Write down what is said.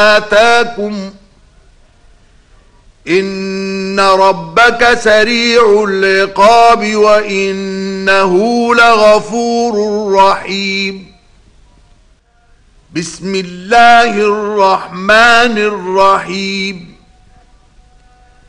آتاكم إن ربك سريع العقاب وإنه لغفور رحيم. بسم الله الرحمن الرحيم.